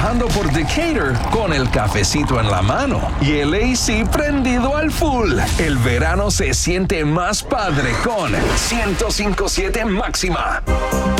bajando por Decatur con el cafecito en la mano y el AC prendido al full. El verano se siente más padre con 105.7 Máxima.